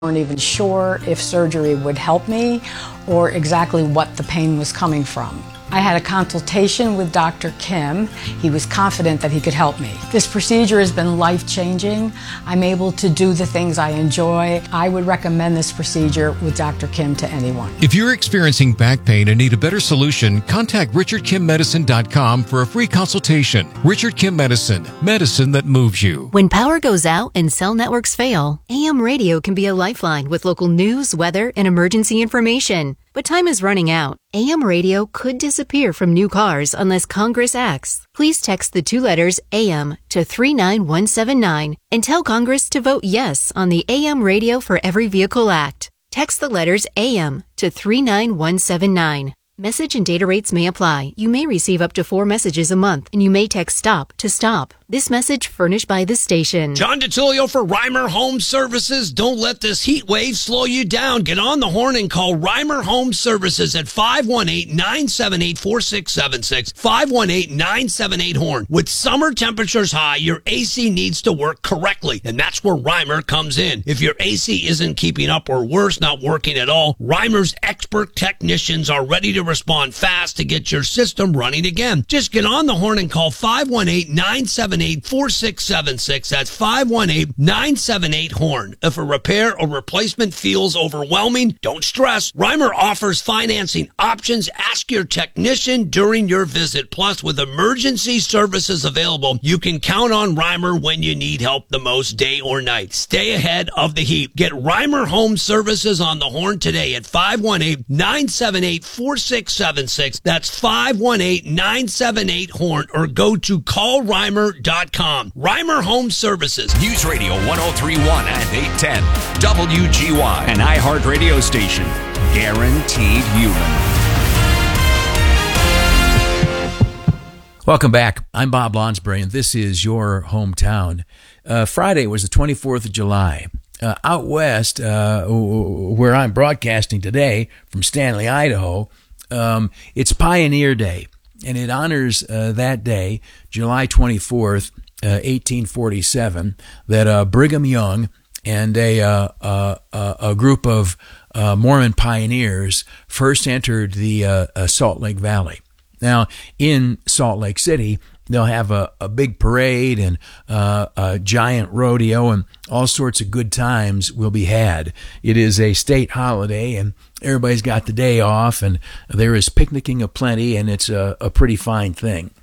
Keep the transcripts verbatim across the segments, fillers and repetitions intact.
weren't even sure if surgery would help me or exactly what the pain was coming from. I had a consultation with Doctor Kim. He was confident that he could help me. This procedure has been life-changing. I'm able to do the things I enjoy. I would recommend this procedure with Doctor Kim to anyone. If you're experiencing back pain and need a better solution, contact richard kim medicine dot com for a free consultation. Richard Kim Medicine, medicine that moves you. When power goes out and cell networks fail, A M radio can be a lifeline with local news, weather, and emergency information. But time is running out. A M radio could disappear from new cars unless Congress acts. Please text the two letters A M to three nine one seven nine and tell Congress to vote yes on the A M Radio for Every Vehicle Act. Text the letters A M to three nine one seven nine. Message and data rates may apply. You may receive up to four messages a month, and you may text STOP to stop. This message furnished by this station. John DeTilio for Reimer Home Services. Don't let this heat wave slow you down. Get on the horn and call Reimer Home Services at five one eight, nine seven eight, four six seven six, five one eight, nine seven eight, horn. With summer temperatures high, your A C needs to work correctly, and that's where Reimer comes in. If your A C isn't keeping up or worse, not working at all, Reimer's expert technicians are ready to respond fast to get your system running again. Just get on the horn and call five one eight, nine seven eight, four six seven six. That's five one eight, nine seven eight, horn. If a repair or replacement feels overwhelming, don't stress. Reimer offers financing options. Ask your technician during your visit. Plus, with emergency services available, you can count on Reimer when you need help the most, day or night. Stay ahead of the heat. Get Reimer Home Services on the horn today at five one eight, nine seven eight, four six seven six. That's five one eight, nine seven eight, horn, or go to call reimer dot com. Reimer Home Services. News Radio one oh three point one and eight ten. W G Y, an iHeart radio station. Guaranteed human. Welcome back. I'm Bob Lonsbury, and this is your hometown. Uh, Friday was the twenty-fourth of July. Uh, out west, uh, where I'm broadcasting today from Stanley, Idaho, um, it's Pioneer Day, and it honors uh, that day, July twenty-fourth, uh, eighteen forty-seven, that uh, Brigham Young and a uh, uh, uh, a group of uh, Mormon pioneers first entered the uh, uh, Salt Lake Valley. Now, in Salt Lake City, they'll have a, a big parade and uh, a giant rodeo, and all sorts of good times will be had. It is a state holiday, and everybody's got the day off, and there is picnicking aplenty, and it's a, a pretty fine thing.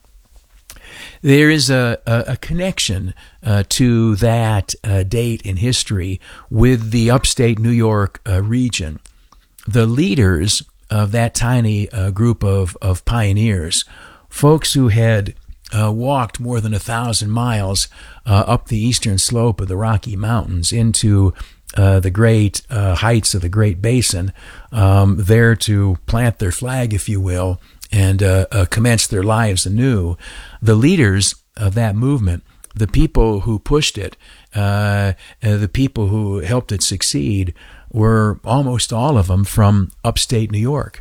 There is a, a, a connection uh, to that uh, date in history with the upstate New York uh, region. The leaders of that tiny uh, group of, of pioneers, folks who had uh, walked more than a thousand miles uh, up the eastern slope of the Rocky Mountains into uh, the great uh, heights of the Great Basin, um, there to plant their flag, if you will, and uh, uh, commence their lives anew. The leaders of that movement, the people who pushed it, uh, uh, the people who helped it succeed, were almost all of them from upstate New York.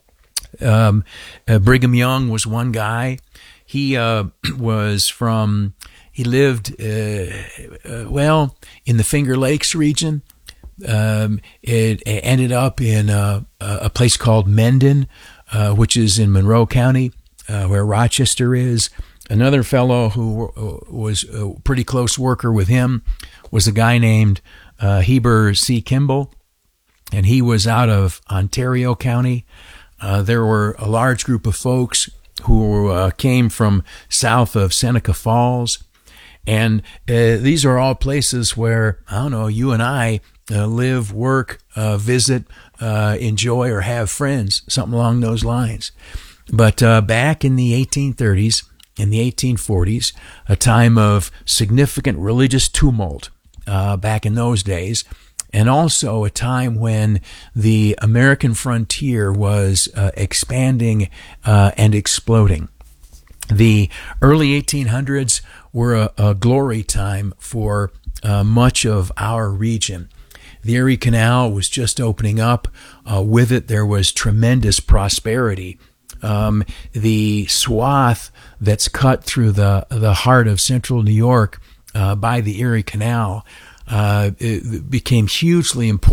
Um, uh, Brigham Young was one guy. He uh, was from, he lived, uh, uh, well, in the Finger Lakes region. Um, it, it ended up in a, a place called Mendon, uh, which is in Monroe County, uh, where Rochester is. Another fellow who was a pretty close worker with him was a guy named uh, Heber C. Kimball, and he was out of Ontario County. Uh, there were a large group of folks who uh, came from south of Seneca Falls, and uh, these are all places where, I don't know, you and I uh, live, work, uh, visit, uh, enjoy, or have friends, something along those lines. But uh, back in the eighteen thirties, in the eighteen forties, a time of significant religious tumult uh, back in those days, and also a time when the American frontier was uh, expanding uh, and exploding. The early eighteen hundreds were a, a glory time for uh, much of our region. The Erie Canal was just opening up. Uh, with it, there was tremendous prosperity. Um, the swath that's cut through the the heart of central New York uh, by the Erie Canal uh, it became hugely important.